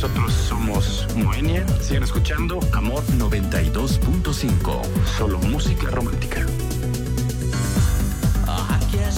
Nosotros somos Moenia. Sigan escuchando Amor 92.5. Solo música romántica.